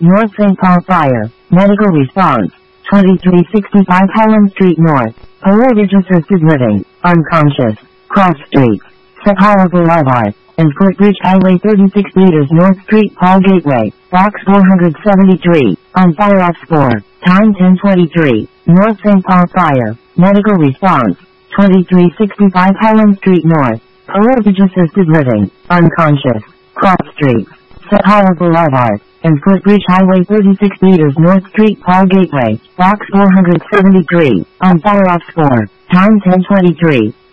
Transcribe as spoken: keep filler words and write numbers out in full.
North Saint Paul Fire. Medical response. twenty-three sixty-five Highland Street North. Heritage Assisted Living. Unconscious. Cross Street. Sapphire Boulevard. And Footbridge Highway thirty-six meters North Street Paul Gateway. Box four seventy-three. On fire off four. Time ten twenty-three. North Saint Paul Fire. Medical response. twenty-three sixty-five Highland Street North. Heritage Assisted Living. Unconscious. Cross Street. Sapphire Boulevard. And Footbridge Highway thirty-six meters North Street Paul Gateway. Box four seventy-three. On fire off four. Time ten twenty-three.